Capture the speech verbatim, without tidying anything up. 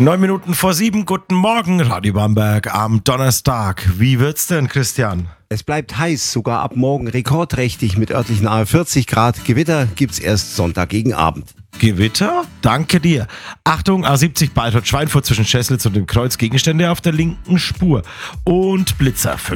Neun Minuten vor sieben, guten Morgen, Radio Bamberg am Donnerstag. Wie wird's denn, Christian? Es bleibt heiß, sogar ab morgen rekordträchtig mit örtlich nahe vierzig Grad. Gewitter gibt's erst Sonntag gegen Abend. Gewitter? Danke dir. Achtung, A siebzig Balfort Schweinfurt zwischen Scheßlitz und dem Kreuz, Gegenstände auf der linken Spur. Und Blitzer.